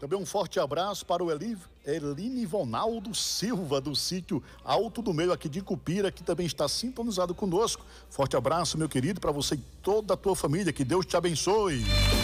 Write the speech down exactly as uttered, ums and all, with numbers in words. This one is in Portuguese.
Também um forte abraço para o Eli, Eline Vonaldo Silva, do sítio Alto do Meio, aqui de Cupira, que também está sintonizado conosco. Forte abraço, meu querido, para você e toda a tua família. Que Deus te abençoe.